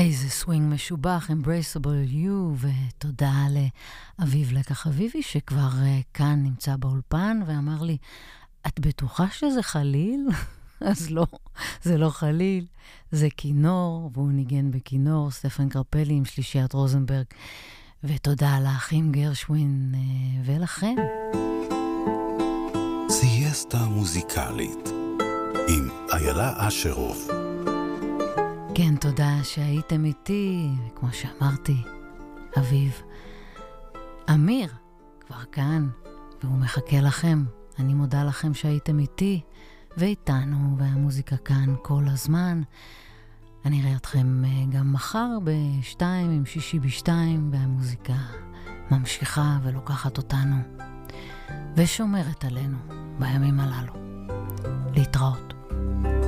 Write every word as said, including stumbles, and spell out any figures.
איזה סווינג משובח, Embraceable You, ותודה לאביב לקח אביבי שכבר כאן נמצא באולפן ואמר לי, את בטוחה שזה חליל? אז לא, זה לא חליל, זה כינור, והוא ניגן בכינור, סטפן קרפלי עם שלישיית רוזנברג, ותודה לאחים גרשווין ולכם. סיאסטה מוזיקלית עם איילה אשרוב. כן, תודה שהייתם איתי, כמו שאמרתי, אביב. אמיר כבר כאן, והוא מחכה לכם. אני מודה לכם שהייתם איתי ואיתנו, והמוזיקה כאן כל הזמן. אני אראה אתכם גם מחר בשתיים, עם שישי בשתיים, והמוזיקה ממשיכה ולוקחת אותנו, ושומרת עלינו בימים הללו. להתראות.